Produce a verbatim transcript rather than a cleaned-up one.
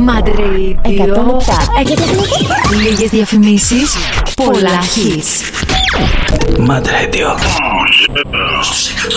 Mad Radio εκατόν επτά. Λίγες διαφημίσεις, πολλά hits. Mad Radio στους εκατόν